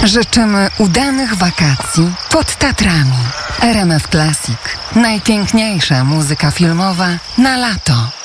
Życzymy udanych wakacji pod Tatrami. RMF Classic. Najpiękniejsza muzyka filmowa na lato.